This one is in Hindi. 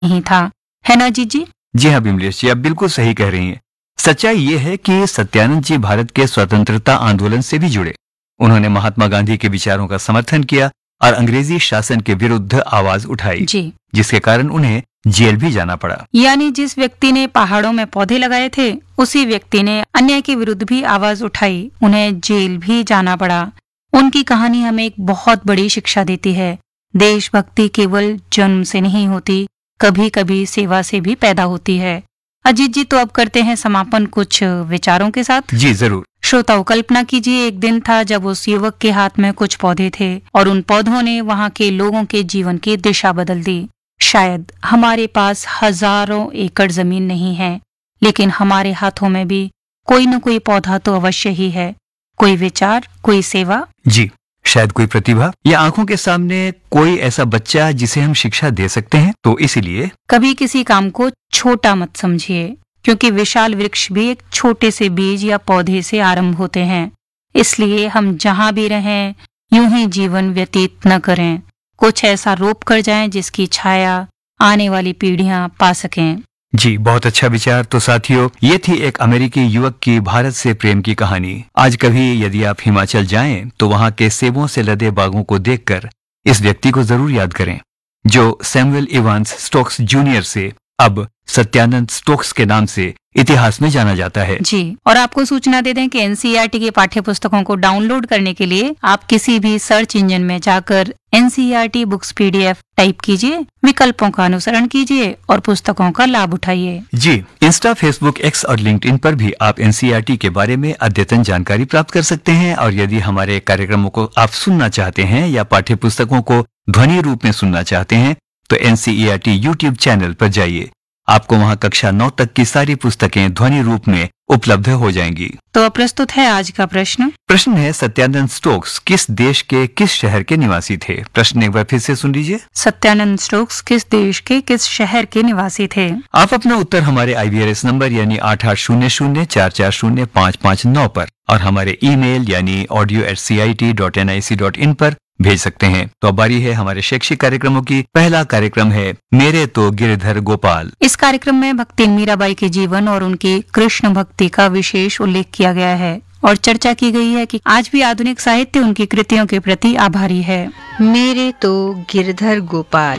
नहीं था, है ना जीत जी? जी हाँ विमलेश जी, आप बिल्कुल सही कह रही हैं। सच्चाई ये है कि सत्यानंद जी भारत के स्वतंत्रता आंदोलन से भी जुड़े। उन्होंने महात्मा गांधी के विचारों का समर्थन किया और अंग्रेजी शासन के विरुद्ध आवाज उठाई, जी, जिसके कारण उन्हें जेल भी जाना पड़ा। यानी जिस व्यक्ति ने पहाड़ों में पौधे लगाए थे, उसी व्यक्ति ने अन्याय के विरुद्ध भी आवाज उठाई, उन्हें जेल भी जाना पड़ा। उनकी कहानी हमें एक बहुत बड़ी शिक्षा देती है। देशभक्ति केवल जन्म से नहीं होती, कभी कभी सेवा से भी पैदा होती है। अजीत जी, तो अब करते हैं समापन कुछ विचारों के साथ। जी जरूर। श्रोताओं, कल्पना कीजिए एक दिन था जब उस युवक के हाथ में कुछ पौधे थे और उन पौधों ने वहाँ के लोगों के जीवन की दिशा बदल दी। शायद हमारे पास हजारों एकड़ जमीन नहीं है, लेकिन हमारे हाथों में भी कोई न कोई पौधा तो अवश्य ही है। कोई विचार, कोई सेवा, जी, शायद कोई प्रतिभा या आंखों के सामने कोई ऐसा बच्चा जिसे हम शिक्षा दे सकते हैं। तो इसीलिए कभी किसी काम को छोटा मत समझिए, क्योंकि विशाल वृक्ष भी एक छोटे से बीज या पौधे से आरंभ होते हैं। इसलिए हम जहाँ भी रहें, यूं ही जीवन व्यतीत न करें। कुछ ऐसा रोप कर जाएं जिसकी छाया आने वाली पीढ़ियां पा सकें। जी, बहुत अच्छा विचार। तो साथियों, ये थी एक अमेरिकी युवक की भारत से प्रेम की कहानी। आज कभी यदि आप हिमाचल जाएं, तो वहाँ के सेबों से लदे बागों को देखकर इस व्यक्ति को जरूर याद करें, जो सैमुअल इवांस स्टोक्स जूनियर से अब सत्यानंद स्टोक्स के नाम से इतिहास में जाना जाता है। जी, और आपको सूचना दे दें कि एनसीईआरटी की पाठ्य पुस्तकों को डाउनलोड करने के लिए आप किसी भी सर्च इंजन में जाकर एनसीईआरटी बुक्स PDF टाइप कीजिए, विकल्पों का अनुसरण कीजिए और पुस्तकों का लाभ उठाइए। जी, इंस्टा, फेसबुक, एक्स और लिंक्डइन पर भी आप एनसीईआरटी के बारे में अद्यतन जानकारी प्राप्त कर सकते हैं। और यदि हमारे कार्यक्रमों को आप सुनना चाहते हैं या पाठ्य पुस्तकों को ध्वनि रूप में सुनना चाहते हैं, तो एनसीईआरटी यूट्यूब चैनल पर जाइए। आपको वहाँ कक्षा 9 तक की सारी पुस्तकें ध्वनि रूप में उपलब्ध हो जाएंगी। तो अब प्रस्तुत है आज का प्रश्न। प्रश्न है, सत्यानंद स्टोक्स किस देश के किस शहर के निवासी थे? प्रश्न एक बार फिर से सुन लीजिए। सत्यानंद स्टोक्स किस देश के किस शहर के निवासी थे? आप अपना उत्तर हमारे IVRS नंबर यानी 8800444559 पर और हमारे ईमेल यानी audio@cit.nic.in पर भेज सकते हैं। तो अब बारी है हमारे शैक्षिक कार्यक्रमों की। पहला कार्यक्रम है मेरे तो गिरधर गोपाल। इस कार्यक्रम में भक्तिन मीराबाई के जीवन और उनकी कृष्ण भक्ति का विशेष उल्लेख किया गया है और चर्चा की गई है कि आज भी आधुनिक साहित्य उनकी कृतियों के प्रति आभारी है। मेरे तो गिरधर गोपाल।